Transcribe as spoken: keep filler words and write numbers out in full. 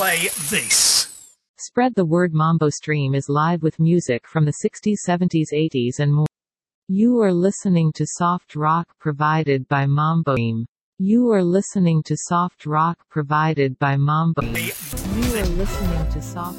play this. Spread the word. Mambo Stream is live with music from the sixties, seventies, eighties and more. You are listening to soft rock provided by Mambo Stream. You are listening to soft rock provided by Mambo. You are listening to soft